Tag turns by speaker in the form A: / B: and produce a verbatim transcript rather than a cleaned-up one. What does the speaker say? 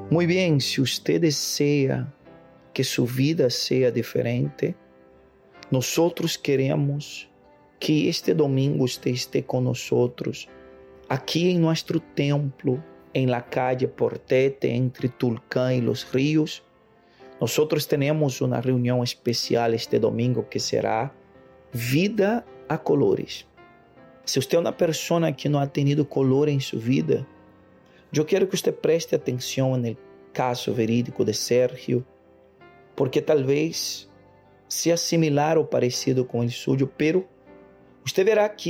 A: Muy bien, si usted desea que su vida sea diferente, nosotros queremos que este domingo usted esté con nosotros, aquí en nuestro templo, en la calle Portete, entre Tulcán y Los Ríos. Nosotros tenemos una reunión especial este domingo que será Vida a Colores. Si usted es una persona que no ha tenido color en su vida, yo quiero que usted preste atención en el caso verídico de Sergio, porque tal vez sea similar o parecido con el suyo, pero usted verá que